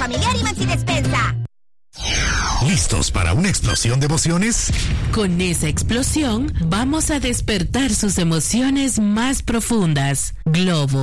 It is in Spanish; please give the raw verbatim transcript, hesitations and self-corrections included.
familiar y Maxi Despensa. ¿Listos para una explosión de emociones? Con esa explosión vamos a despertar sus emociones más profundas. Globo.